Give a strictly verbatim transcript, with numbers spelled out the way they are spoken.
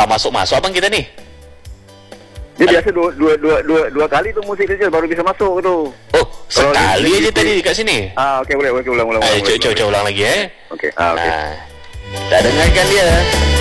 tak masuk-masuk abang kita ni. Dia biasa dua, dua, dua, dua, dua kali tu musik kecil baru bisa masuk tu. Oh, sekali aja tadi kat sini. Ah, okey boleh, okey ulang ulang. Ayo, cuba ulang lagi eh. Okey. Ah, okey. Ah, tak dengarkan dia.